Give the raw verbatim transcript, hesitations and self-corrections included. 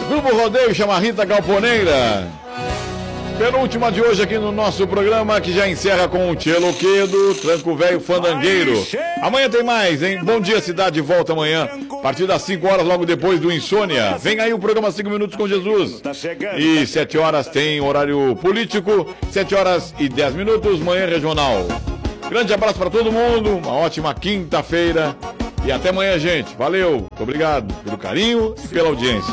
Grupo Rodeio chama Rita Galponeira. Penúltima de hoje aqui no nosso programa, que já encerra com o Tchelo Quedo, Tranco Velho Fandangueiro. Amanhã tem mais, hein? Bom dia, cidade, volta amanhã, a partir das cinco horas, logo depois do Insônia. Vem aí o programa cinco minutos com Jesus. E sete horas tem horário político, sete horas e dez minutos, manhã regional. Grande abraço para todo mundo, uma ótima quinta-feira. E até amanhã, gente. Valeu, muito obrigado pelo carinho e pela audiência.